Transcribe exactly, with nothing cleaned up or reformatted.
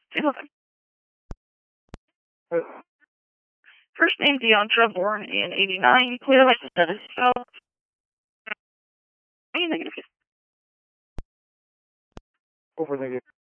First name Deontra, born in eighty-nine, clear license status felt. Negative. Over negative.